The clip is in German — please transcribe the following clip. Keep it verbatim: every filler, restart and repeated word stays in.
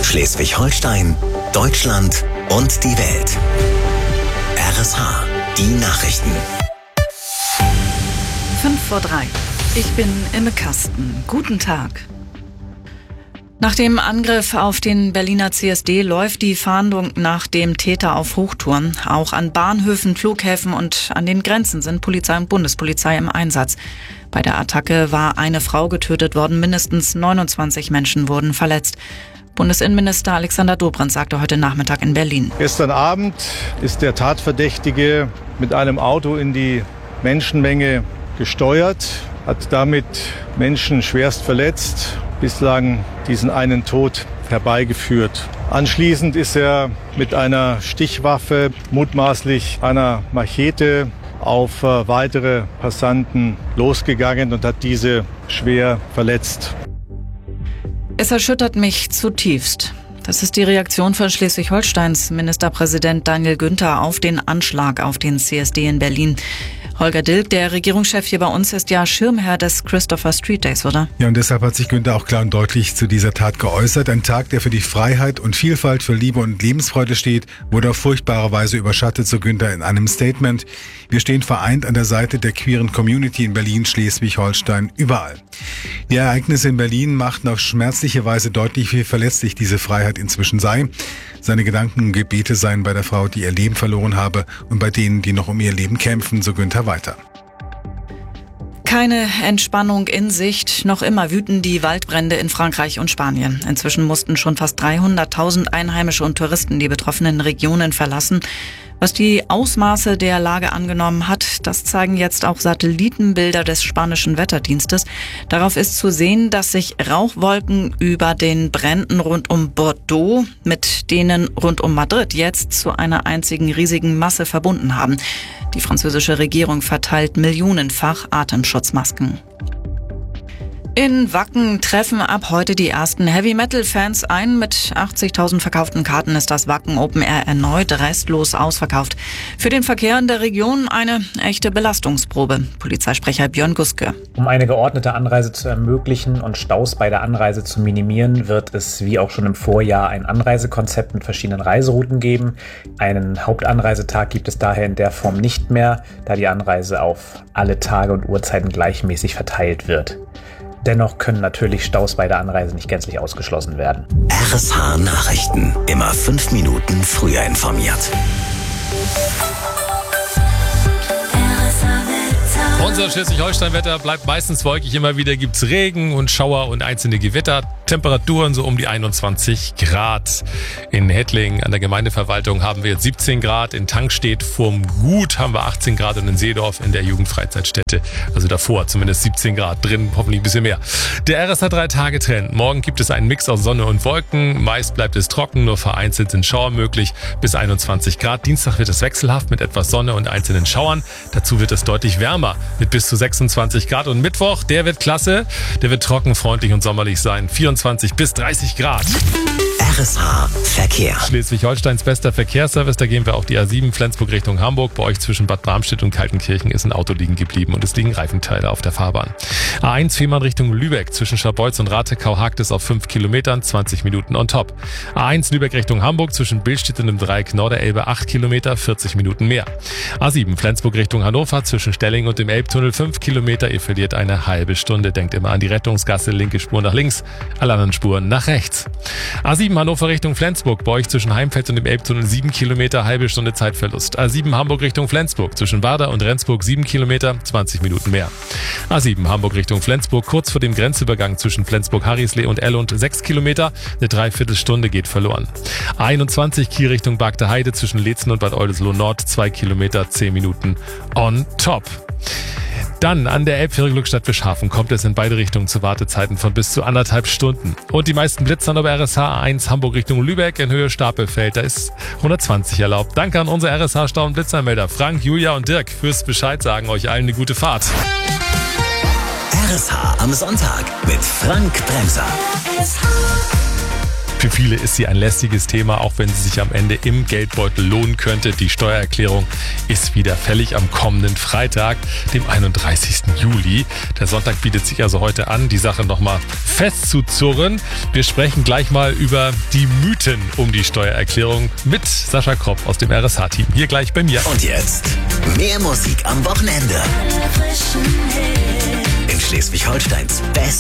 Schleswig-Holstein, Deutschland und die Welt. R S H, die Nachrichten. fünf vor drei. Ich bin Imme Kasten. Guten Tag. Nach dem Angriff auf den Berliner C S D läuft die Fahndung nach dem Täter auf Hochtouren. Auch an Bahnhöfen, Flughäfen und an den Grenzen sind Polizei und Bundespolizei im Einsatz. Bei der Attacke war eine Frau getötet worden, mindestens neunundzwanzig Menschen wurden verletzt. Bundesinnenminister Alexander Dobrindt sagte heute Nachmittag in Berlin. Gestern Abend ist der Tatverdächtige mit einem Auto in die Menschenmenge gesteuert, hat damit Menschen schwerst verletzt, bislang diesen einen Tod herbeigeführt. Anschließend ist er mit einer Stichwaffe, mutmaßlich einer Machete, auf weitere Passanten losgegangen und hat diese schwer verletzt. Es erschüttert mich zutiefst. Das ist die Reaktion von Schleswig-Holsteins Ministerpräsident Daniel Günther auf den Anschlag auf den C S D in Berlin. Holger Dilk, der Regierungschef hier bei uns, ist ja Schirmherr des Christopher Street Days, oder? Ja, und deshalb hat sich Günther auch klar und deutlich zu dieser Tat geäußert. Ein Tag, der für die Freiheit und Vielfalt, für Liebe und Lebensfreude steht, wurde auf furchtbare Weise überschattet, so Günther in einem Statement. Wir stehen vereint an der Seite der queeren Community in Berlin, Schleswig-Holstein, überall. Die Ereignisse in Berlin machten auf schmerzliche Weise deutlich, wie verletzlich diese Freiheit inzwischen sei. Seine Gedanken und Gebete seien bei der Frau, die ihr Leben verloren habe, und bei denen, die noch um ihr Leben kämpfen, so Günther weiter. Keine Entspannung in Sicht. Noch immer wüten die Waldbrände in Frankreich und Spanien. Inzwischen mussten schon fast dreihunderttausend Einheimische und Touristen die betroffenen Regionen verlassen. Was die Ausmaße der Lage angenommen hat, das zeigen jetzt auch Satellitenbilder des spanischen Wetterdienstes. Darauf ist zu sehen, dass sich Rauchwolken über den Bränden rund um Bordeaux mit denen rund um Madrid jetzt zu einer einzigen riesigen Masse verbunden haben. Die französische Regierung verteilt millionenfach Atemschutzmasken. In Wacken treffen ab heute die ersten Heavy-Metal-Fans ein. Mit achtzigtausend verkauften Karten ist das Wacken Open Air erneut restlos ausverkauft. Für den Verkehr in der Region eine echte Belastungsprobe. Polizeisprecher Björn Guske. Um eine geordnete Anreise zu ermöglichen und Staus bei der Anreise zu minimieren, wird es wie auch schon im Vorjahr ein Anreisekonzept mit verschiedenen Reiserouten geben. Einen Hauptanreisetag gibt es daher in der Form nicht mehr, da die Anreise auf alle Tage und Uhrzeiten gleichmäßig verteilt wird. Dennoch können natürlich Staus bei der Anreise nicht gänzlich ausgeschlossen werden. R S H Nachrichten. Immer fünf Minuten früher informiert. Unser Schleswig-Holstein-Wetter bleibt meistens wolkig. Immer wieder gibt's Regen und Schauer und einzelne Gewitter. Temperaturen so um die einundzwanzig Grad. In Hettling an der Gemeindeverwaltung haben wir jetzt siebzehn Grad. In Tankstedt vorm Gut haben wir achtzehn Grad und in Seedorf in der Jugendfreizeitstätte, also davor zumindest siebzehn Grad, drin hoffentlich ein bisschen mehr. Der R S H drei Tage Trend. Morgen gibt es einen Mix aus Sonne und Wolken. Meist bleibt es trocken, nur vereinzelt sind Schauer möglich bis einundzwanzig Grad. Dienstag wird es wechselhaft mit etwas Sonne und einzelnen Schauern. Dazu wird es deutlich wärmer mit bis zu sechsundzwanzig Grad. Und Mittwoch, der wird klasse. Der wird trocken, freundlich und sommerlich sein. vierundzwanzig bis dreißig Grad. R S H Verkehr. Schleswig-Holsteins bester Verkehrsservice, da gehen wir auf die A sieben Flensburg Richtung Hamburg. Bei euch zwischen Bad Bramstedt und Kaltenkirchen ist ein Auto liegen geblieben und es liegen Reifenteile auf der Fahrbahn. A eins Fehmarn Richtung Lübeck zwischen Scharbeutz und Ratekau hakt es auf fünf Kilometern, zwanzig Minuten on top. A eins Lübeck Richtung Hamburg zwischen Billstedt und dem Dreieck Norderelbe acht Kilometer, vierzig Minuten mehr. A sieben Flensburg Richtung Hannover zwischen Stelling und dem Elbtunnel fünf Kilometer, ihr verliert eine halbe Stunde. Denkt immer an die Rettungsgasse, linke Spur nach links, alle anderen Spuren nach rechts. A sieben Hannover Richtung Flensburg, bei euch zwischen Heimfeld und dem Elbtunnel sieben Kilometer, halbe Stunde Zeitverlust. A sieben Hamburg Richtung Flensburg, zwischen Warder und Rendsburg sieben Kilometer, zwanzig Minuten mehr. A sieben Hamburg Richtung Flensburg, kurz vor dem Grenzübergang zwischen Flensburg-Harrisley und Ellund sechs Kilometer, eine Dreiviertelstunde geht verloren. A einundzwanzig Kiel Richtung Bagde Heide zwischen Leetzen und Bad Oldesloe Nord, zwei Kilometer, zehn Minuten on top. Dann an der Elbfähre Glückstadt Bischhafen kommt es in beide Richtungen zu Wartezeiten von bis zu anderthalb Stunden. Und die meisten Blitzern über R S H A eins Hamburg Richtung Lübeck in Höhe Stapelfeld. Da ist hundertzwanzig erlaubt. Danke an unsere R S H-Stau- und Blitzermelder Frank, Julia und Dirk fürs Bescheid sagen. Euch allen eine gute Fahrt. R S H am Sonntag mit Frank Bremser. Für viele ist sie ein lästiges Thema, auch wenn sie sich am Ende im Geldbeutel lohnen könnte. Die Steuererklärung ist wieder fällig am kommenden Freitag, dem einunddreißigsten Juli. Der Sonntag bietet sich also heute an, die Sache nochmal festzuzurren. Wir sprechen gleich mal über die Mythen um die Steuererklärung mit Sascha Kropp aus dem R S H-Team. Hier gleich bei mir. Und jetzt mehr Musik am Wochenende. In Schleswig-Holsteins Best